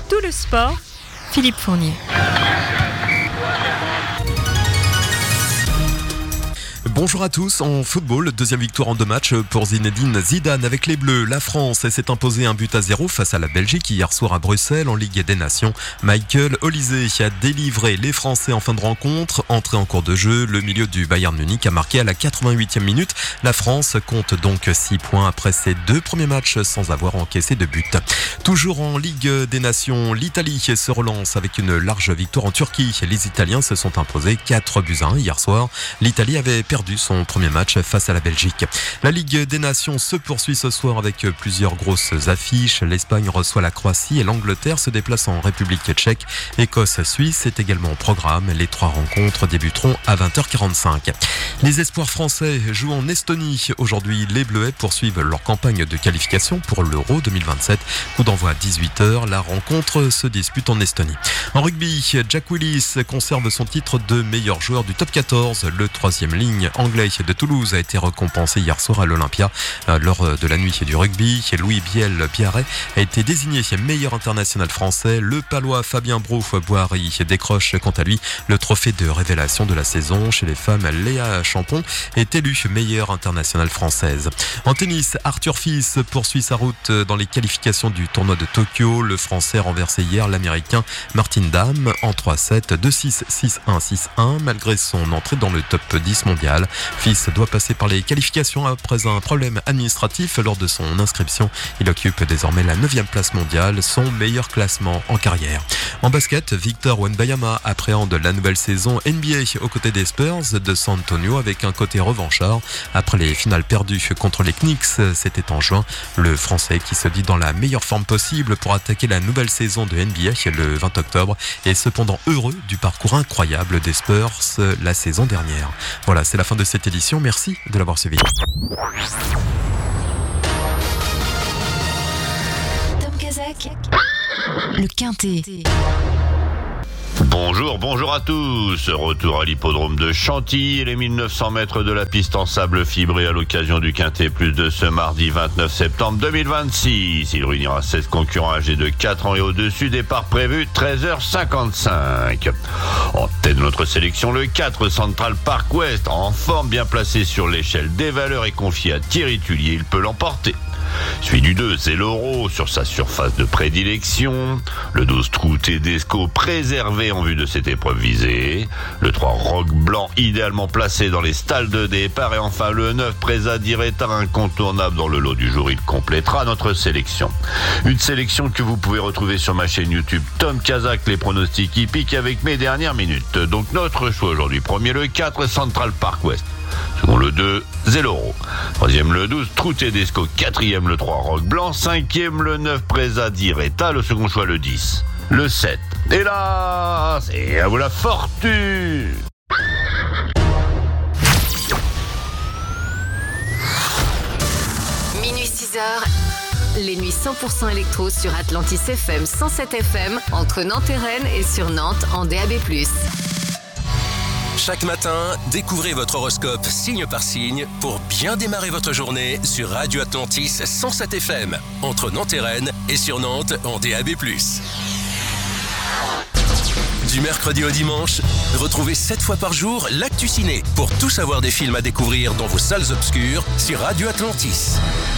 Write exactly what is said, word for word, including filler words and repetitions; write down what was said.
tout le sport, Philippe Fournier. Bonjour à tous. En football, deuxième victoire en deux matchs pour Zinedine Zidane avec les Bleus. La France s'est imposée un but à zéro face à la Belgique hier soir à Bruxelles en Ligue des Nations. Michael Olise a délivré les Français en fin de rencontre. Entré en cours de jeu, le milieu du Bayern Munich a marqué à la quatre-vingt-huitième minute. La France compte donc six points après ses deux premiers matchs sans avoir encaissé de but. Toujours en Ligue des Nations, l'Italie se relance avec une large victoire en Turquie. Les Italiens se sont imposés quatre buts à un hier soir. L'Italie avait perdu son premier match face à la Belgique. La Ligue des Nations se poursuit ce soir avec plusieurs grosses affiches. L'Espagne reçoit la Croatie et l'Angleterre se déplace en République tchèque. Écosse-Suisse est également au programme. Les trois rencontres débuteront à vingt heures quarante-cinq. Les espoirs français jouent en Estonie. Aujourd'hui, les Bleuets poursuivent leur campagne de qualification pour l'Euro deux mille vingt-sept. Coup d'envoi à dix-huit heures. La rencontre se dispute en Estonie. En rugby, Jack Willis conserve son titre de meilleur joueur du top quatorze. Le troisième ligne anglais de Toulouse a été récompensé hier soir à l'Olympia lors de la nuit du rugby. Louis Biel-Biarret a été désigné meilleur international français. Le Palois Fabien Brouf-Boiry décroche quant à lui le trophée de révélation de la saison. Chez les femmes, Léa Champon est élue meilleure internationale française. En tennis, Arthur Fils poursuit sa route dans les qualifications du tournoi de Tokyo. Le Français a renversé hier l'Américain Martin Damm en trois sept, deux six, six un, six un malgré son entrée dans le top dix mondial. Fils doit passer par les qualifications après un problème administratif lors de son inscription. Il occupe désormais la neuvième place mondiale, son meilleur classement en carrière. En basket, Victor Wembanyama appréhende la nouvelle saison N B A aux côtés des Spurs de San Antonio avec un côté revanchard. Après les finales perdues contre les Knicks, c'était en juin. Le Français qui se dit dans la meilleure forme possible pour attaquer la nouvelle saison de N B A le vingt octobre est cependant heureux du parcours incroyable des Spurs la saison dernière. Voilà, c'est la fin de cette édition. Merci de l'avoir suivi. Tom Kazak, le Quintet. Bonjour, bonjour à tous. Retour à l'hippodrome de Chantilly et les mille neuf cents mètres de la piste en sable fibré à l'occasion du Quintet Plus de ce mardi vingt-neuf septembre deux mille vingt-six. Il réunira seize concurrents âgés de quatre ans et au-dessus. Départ prévu treize heures cinquante-cinq. En tête de notre sélection, le quatre Central Park West, en forme, bien placé sur l'échelle des valeurs et confié à Thierry Tullier. Il peut l'emporter. Suivi du deux, Zelloro sur sa surface de prédilection. Le douze, Trou Tedesco préservé en vue de cette épreuve visée. Le trois, Roc Blanc idéalement placé dans les stalles de départ. Et enfin le neuf, Presa Diretta incontournable dans le lot du jour. Il complétera notre sélection. Une sélection que vous pouvez retrouver sur ma chaîne YouTube Tom Kazak, les pronostics hippiques avec mes dernières minutes. Donc notre choix aujourd'hui, premier le quatre Central Park West. Second le deux, Zelloro. Troisième le douze, Trou Tedesco. Quatrième le trois, Roc Blanc. Cinquième le neuf, Presa Diretta. Le second choix le dix. Le sept. Hélas, et à vous la fortune. Minuit six heures. Les nuits cent pour cent électro sur Atlantis F M cent sept F M entre Nantes et Rennes et sur Nantes en D A B plus. Chaque matin, découvrez votre horoscope signe par signe pour bien démarrer votre journée sur Radio Atlantis cent sept F M, entre Nantes et Rennes et sur Nantes en D A B plus. Du mercredi au dimanche, retrouvez sept fois par jour l'actu ciné pour tout savoir des films à découvrir dans vos salles obscures sur Radio Atlantis.